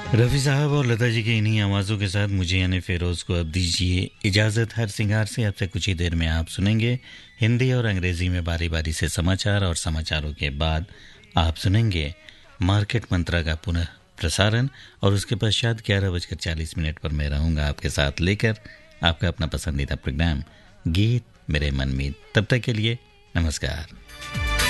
रफ़ी साहब और लता जी की इन्हीं आवाज़ों के साथ मुझे यानी फ़िरोज़ को अब दीजिए इजाज़त। हर सिंगार से अब से कुछ ही देर में आप सुनेंगे हिंदी और अंग्रेज़ी में बारी बारी से समाचार, और समाचारों के बाद आप सुनेंगे मार्केट मंत्रा का पुनः प्रसारण, और उसके पश्चात 11:40 पर मैं रहूँगा आपके साथ लेकर आपका अपना पसंदीदा प्रोग्राम गीत मेरे मन में। तब तक के लिए नमस्कार।